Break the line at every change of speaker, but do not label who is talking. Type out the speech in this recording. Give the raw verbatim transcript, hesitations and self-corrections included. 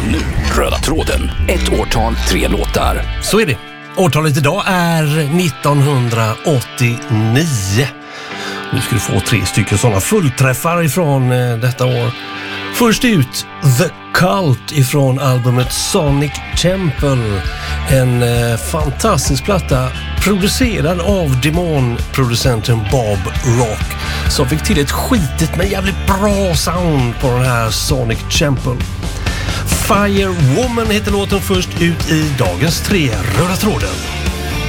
nu, Röda tråden. Ett årtal, tre låtar.
Så är det. Årtalet idag är nittonhundraåttionio. Nu ska du få tre stycken sådana fullträffar ifrån eh, detta år. Först ut The Cult ifrån albumet Sonic Temple. En eh, fantastisk platta producerad av demonproducenten Bob Rock, som fick till ett skitigt men jävligt bra sound på den här Sonic Temple. Fire Woman heter låten först ut i dagens tre Röda tråden.